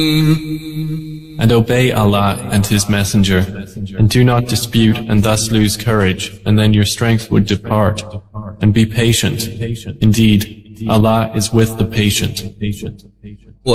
And obey Allah and His Messenger, and do not dispute and thus lose courage, and then your strength would depart. And be patient. Indeed, Allah is with the patient.